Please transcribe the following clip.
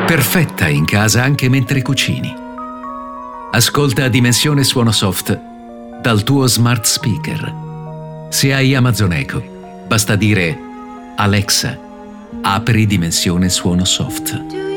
perfetta in casa anche mentre cucini. Ascolta Dimensione Suono Soft dal tuo smart speaker. Se hai Amazon Echo, basta dire: Alexa, apri Dimensione Suono Soft.